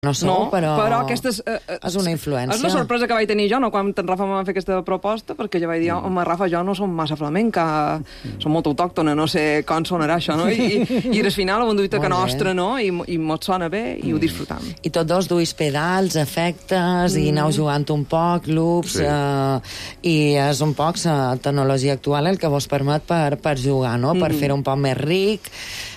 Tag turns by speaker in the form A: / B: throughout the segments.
A: No sou,
B: però aquestes...
A: és una influència.
B: És una sorpresa que vaig tenir jo, no, quan en Rafa em va fer aquesta proposta, perquè jo vaig dir, home, Rafa, jo no som massa flamenca, som molt autòctona, no sé com sonarà això, no? I al final, una duita que nostra, no? I mos sona bé i ho disfrutam.
A: I tots dos duis pedals, efectes, i aneu jugant un poc, loops, i és un poc la tecnologia actual el que vos permet per jugar, no? Per fer un poc més ric,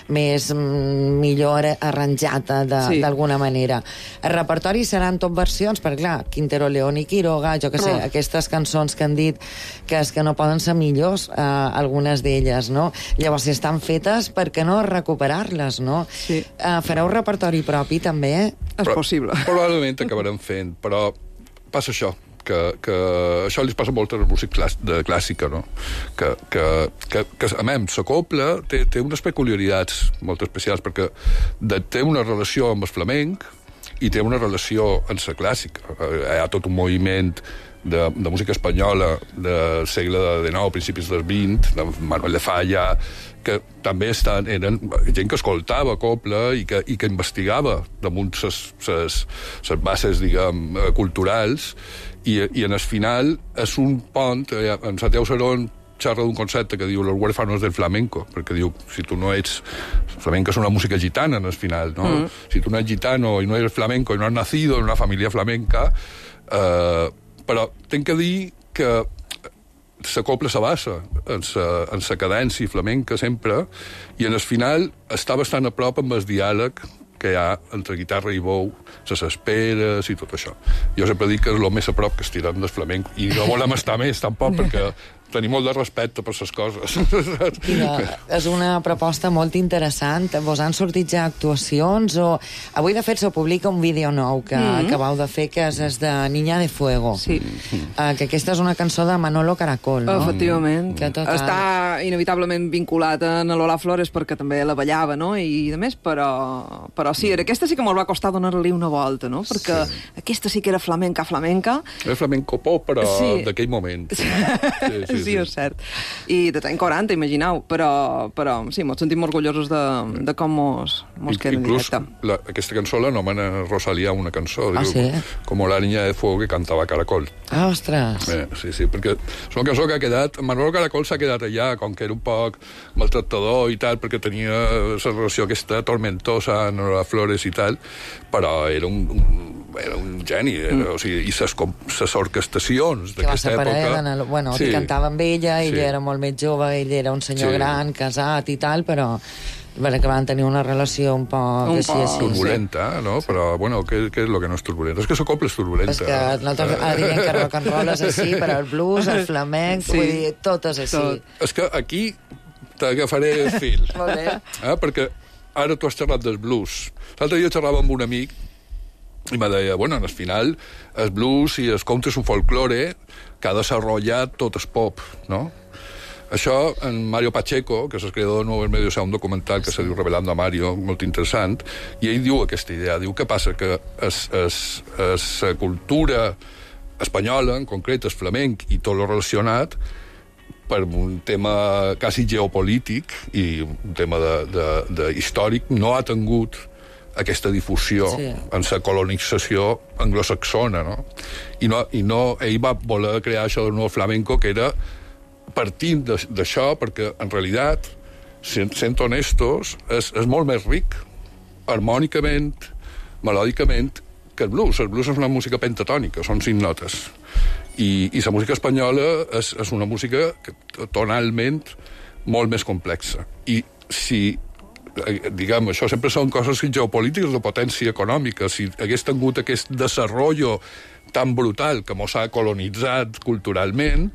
A: millor arranjat d'alguna manera. El repertori seran tot versions, perquè clar, Quintero, León i Quiroga, jo que sé, aquestes cançons que han dit que no poden ser millors, algunes d'elles, no? Llavors, si estan fetes, per què no recuperar-les, no?
B: Sí.
A: Fareu repertori propi, també?
B: És possible.
C: Probablement acabarem fent, però passa això, que això li passa molt a la música clàssica, no? Que a més, la copla té unes peculiaritats molt especials, perquè té una relació amb el flamenc i té una relació amb la clàssica. Hi ha tot un moviment de música espanyola del segle XIX, principis del XX, de Manuel de Falla, que també eren gent que escoltava copla i que investigava damunt les bases, diguem, culturals, i en el final és un pont. En Santiago Serón xerra d'un concepte que diu los huérfanos del flamenco, perquè diu, si tu no ets... Flamenco és una música gitana, en el final, no? Si tu no ets gitano i no eres flamenco i no has nacido en una família flamenca, però tenc que dir que la copla se basa en la cadència flamenca sempre, i en el final està bastant a prop amb el diàleg que hi ha entre guitarra i bou, les esperes i tot això. Jo sempre dic que és el més a prop que estirem del flamenc, i no volem estar més, tampoc, perquè tenim molt de respecte per les coses.
A: És una proposta molt interessant. Vos han sortit ja actuacions? Avui, de fet, se publica un vídeo nou que acabeu de fer, que és de Niña de Fuego.
B: Sí.
A: Que aquesta és una cançó de Manolo Caracol, no?
B: Efectivament. Està inevitablement vinculat a Lola Flores, perquè també la ballava, no? I de més, però sí, aquesta sí que me'l va costar donar-li una volta, no? Perquè aquesta sí que era flamenca.
C: Era flamenco pop, però d'aquell moment.
B: Sí, és cert. I de l'any 40, imagineu. Però sí, ens sentim orgullosos de com mos queda en directe.
C: Inclús aquesta cançó l'anomena Rosalía una cançó.
A: Sí?
C: Com la niña de fuego que cantava Caracol.
A: Ah, ostres!
C: Sí, perquè és una cançó que ha quedat... Manolo Caracol s'ha quedat allà, com que era un poc maltractador i tal, perquè tenia la relació aquesta tormentosa amb les Flores i tal, però era un geni, o sigui, i les orquestacions d'aquesta època...
A: Sí, cantava amb ella, ella era molt més jove, ell era un senyor gran, casat i tal, però que van tenir una relació un poc
C: turbulenta, no? Però, bueno, què és el que no és turbulenta? És que la copla és turbulenta.
A: És que nosaltres diem que rock and roll és així, però el blues, el flamenc, vull dir, tot és així.
C: És que aquí t'agafaré el fil.
A: Molt bé.
C: Perquè ara tu has xerrat del blues. L'altre dia xerrava amb un amic i me deia, bueno, al final el blues i el country és un folklore que ha desenvolupat tot el pop, no? Això, en Mario Pacheco, que és el creador de Nuevos Medios, hi ha un documental que se diu Revelando a Mario, molt interessant, i ell diu aquesta idea, diu què passa, que la cultura espanyola, en concret, el flamenc i tot lo relacionat, per un tema quasi geopolític i un tema històric, no ha tingut aquesta difusió en la colonització anglosaxona, no? I ell va voler crear això del nou flamenco, que era partint d'això, perquè en realitat, sent honestos, és molt més ric harmònicament, melòdicament, que el blues. El blues és una música pentatònica, són 5 notes. I la música espanyola és una música tonalment molt més complexa. I si diguem, això sempre són coses geopolítiques de potència econòmica. Si hagués tingut aquest desenvolupament tan brutal que mos ha colonitzat culturalment,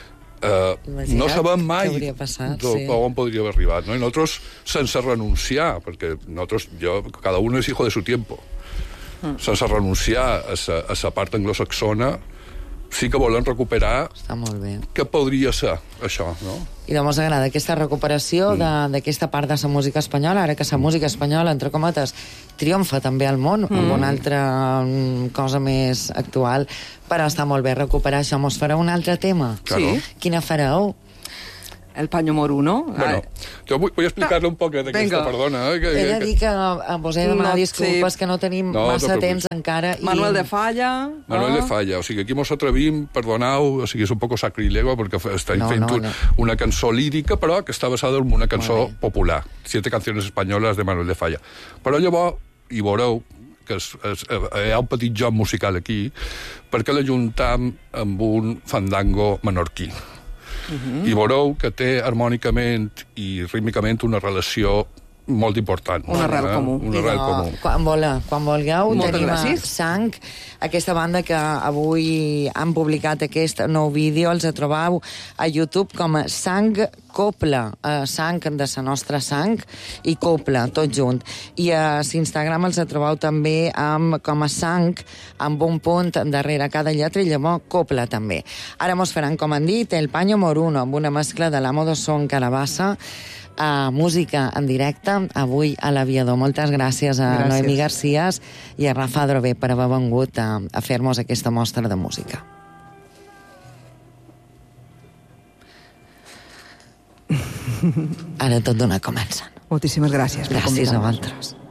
C: no sabem mai on podria haver arribat, no? I nosaltres, sense renunciar, perquè nosaltres, cada un és hijo de su tiempo, sense renunciar a la part anglosaxona, sí que volem recuperar què podria ser això, no?
A: I doncs agrada aquesta recuperació d'aquesta part de la música espanyola, ara que la música espanyola, entre cometes, triomfa també al món, amb una altra cosa més actual, però està molt bé recuperar això. Mos fareu un altre tema?
C: Sí.
A: Quina fareu?
B: el Paño Moruno.
C: Bueno, jo vull explicar-le un poc d'aquesta, perdona.
A: He de dir que vos he de demanar disculpes, que no tenim massa temps encara.
B: Manuel de Falla.
C: Manuel de Falla, o sigui, aquí mos atrevim, perdoneu, o sigui, és un poc sacrilego, perquè estem fent una cançó lírica, però que està basada en una cançó popular. 7 canciones espanyoles de Manuel de Falla. Però llavors, hi veureu, que hi ha un petit joc musical aquí, perquè l'ajuntam amb un fandango menorquí. I veureu que té harmònicament i rítmicament una relació molt important.
B: Un arrel comú.
C: Un arrel comú.
A: Quan vulgueu, tenim
B: gràcies.
A: Sang, aquesta banda que avui han publicat aquest nou vídeo, els trobeu a YouTube com a Sang Copla, sang de la nostra sang i Copla, tot junt. I a l'Instagram els trobeu també com a Sang, amb un punt darrere cada lletra, i llavors Copla també. Ara mos faran, com han dit, el Paño Moruno, amb una mescla de l'Amo do Son Carabassa, música en directe, avui a l'Aviador. Moltes gràcies a Noemí García i a Rafa Adrover per haver vengut a fer-nos aquesta mostra de música. Ara tot d'una comencen.
B: Moltíssimes gràcies.
A: Gràcies a vosaltres.